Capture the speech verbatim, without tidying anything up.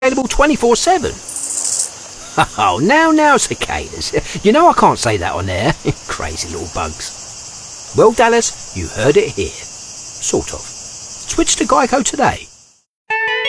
available twenty-four seven. Oh, now, now, cicadas. You know I can't say that on air. Crazy little bugs. Well, Dallas, you heard it here. Sort of. Switch to Geico today.